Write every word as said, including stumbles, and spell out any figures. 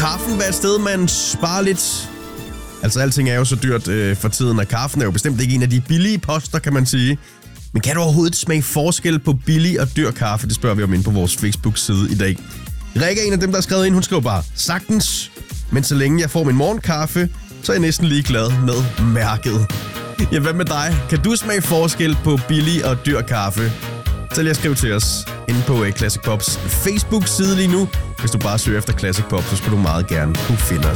kaffen være et sted, man sparer lidt? Altså, alting er jo så dyrt øh, for tiden, og kaffen er jo bestemt ikke en af de billige poster, kan man sige. Men kan du overhovedet smage forskel på billig og dyr kaffe? Det spørger vi om inde på vores Facebook-side i dag. Rikke er en af dem, der har skrevet ind. Hun skriver bare, sagtens. Men så længe jeg får min morgenkaffe, så er jeg næsten ligeglad med mærket. Ja, hvad med dig? Kan du smage forskel på billig og dyr kaffe? Så lige at skrive til os inde på Classic Pops Facebook-side lige nu. Hvis du bare søger efter Classic Pop, så skulle du meget gerne kunne finde os.